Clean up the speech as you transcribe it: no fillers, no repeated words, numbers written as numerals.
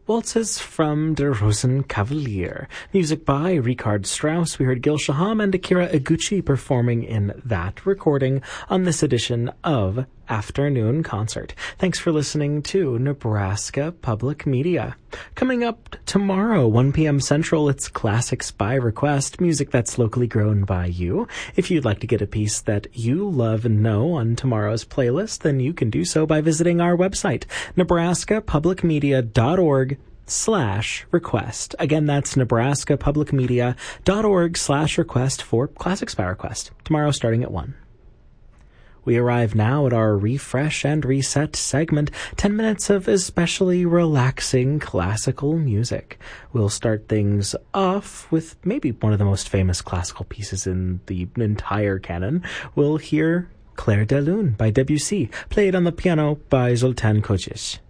Waltzes from Der Rosenkavalier. Music by Richard Strauss. We heard Gil Shaham and Akira Iguchi performing in that recording on this edition of Afternoon Concert. Thanks for listening to Nebraska Public Media. Coming up tomorrow, 1 p.m. Central, it's Classics by Request, music that's locally grown by you. If you'd like to get a piece that you love and know on tomorrow's playlist, then you can do so by visiting our website, nebraskapublicmedia.org/request. Again, that's nebraskapublicmedia.org/request for Classics by Request. Tomorrow starting at 1. We arrive now at our Refresh and Reset segment, 10 minutes of especially relaxing classical music. We'll start things off with maybe one of the most famous classical pieces in the entire canon. We'll hear Clair de Lune by Debussy, played on the piano by Zoltán Kočič.